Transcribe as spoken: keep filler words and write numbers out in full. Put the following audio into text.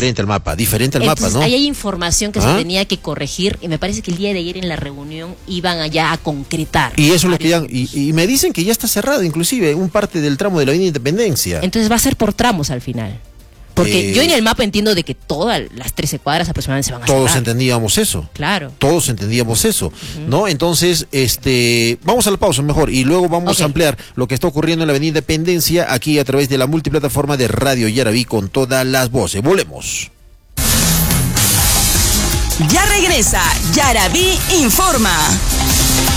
diferente el mapa, diferente el Entonces, mapa, ¿no? Ahí hay información que ¿Ah? se tenía que corregir y me parece que el día de ayer en la reunión iban allá a concretar. Y eso es lo que ya, y, y me dicen que ya está cerrado, inclusive, un parte del tramo de la Avenida Independencia. Entonces va a ser por tramos al final. Porque Eh, yo en el mapa entiendo de que todas las trece cuadras aproximadamente se van a Todos cerrar. entendíamos eso. Claro. Todos entendíamos eso, Uh-huh. ¿no? Entonces, este, vamos a la pausa mejor y luego vamos Okay. a ampliar lo que está ocurriendo en la Avenida Independencia aquí a través de la multiplataforma de Radio Yaraví con todas las voces. Volvemos. Ya regresa Yaraví Informa.